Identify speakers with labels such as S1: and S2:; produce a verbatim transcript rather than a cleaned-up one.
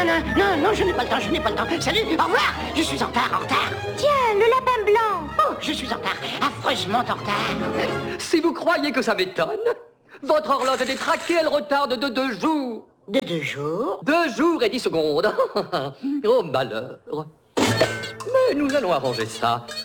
S1: non, non, non, non, je n'ai pas le temps, je n'ai pas le temps. Salut, au revoir. Je suis en retard, en retard.
S2: Tiens, le lapin blanc.
S1: Oh, je suis en retard, affreusement en retard.
S3: Si vous croyez que ça m'étonne, votre horloge est détraquée, elle retarde de deux jours.
S1: De deux jours?
S3: Deux jours et dix secondes. Oh, malheur. Mais nous allons arranger ça.